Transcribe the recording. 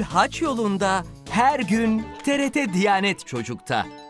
Gönül Haç yolunda her gün TRT Diyanet Çocuk'ta.